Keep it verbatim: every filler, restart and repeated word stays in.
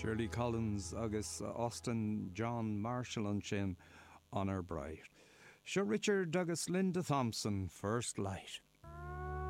Shirley Collins agus Austin John Marshall an sin an ar braid. Sir Richard agus Linda Thompson, First Light.